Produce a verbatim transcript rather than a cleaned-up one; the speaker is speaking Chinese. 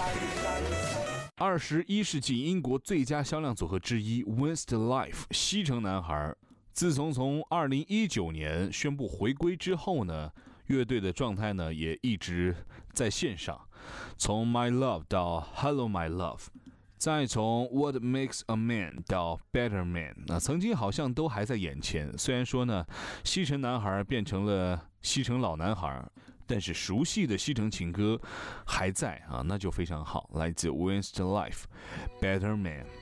二十一世纪英国最佳销量组合之一 Westlife 西城男孩，自从从二零一九年宣布回归之后呢，乐队的状态呢也一直在线上，从 My Love 到 Hello My Love， 再从 What Makes a Man 到 Better Man， 那曾经好像都还在眼前。虽然说呢，西城男孩变成了西城老男孩，但是熟悉的西城情歌还在啊，那就非常好。来自 Westlife Better Man。